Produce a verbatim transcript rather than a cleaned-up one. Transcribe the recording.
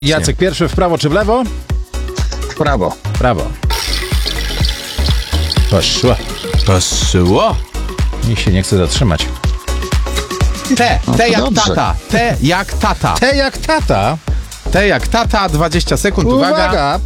Jacek pierwszy, w prawo czy w lewo? W prawo. Prawo. Poszło. Poszło. Nikt się nie chce zatrzymać. T, No T to jak dobrze. tata. T jak tata. Te jak tata. T jak tata, dwadzieścia sekund, uwaga. Uwaga.